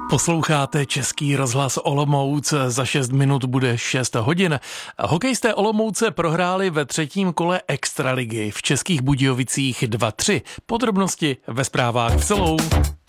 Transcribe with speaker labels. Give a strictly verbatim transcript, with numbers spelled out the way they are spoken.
Speaker 1: Posloucháte Český rozhlas Olomouc, za šest minut bude šest hodin. Hokejisté Olomouce prohráli ve třetím kole extraligy v Českých Budějovicích dva tři. Podrobnosti ve zprávách v celou.